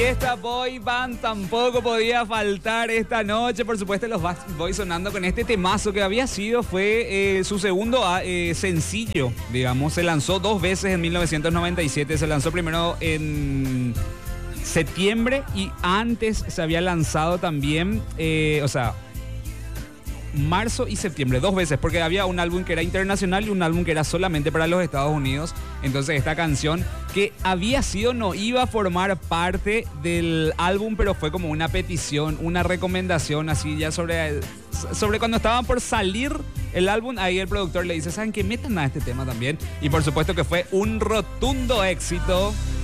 Fiesta Boy Band tampoco podía faltar esta noche. Por supuesto, los Boys sonando con este temazo que había sido, fue su segundo sencillo, digamos. Se lanzó 2 veces en 1997. Se lanzó primero en septiembre y antes se había lanzado también, marzo y septiembre, 2 veces, porque había un álbum que era internacional y un álbum que era solamente para los Estados Unidos. Entonces esta canción, que había sido, no iba a formar parte del álbum, pero fue como una petición, una recomendación, así ya sobre cuando estaban por salir el álbum. Ahí el productor le dice, ¿saben qué? Metan a este tema también. Y por supuesto que fue un rotundo éxito.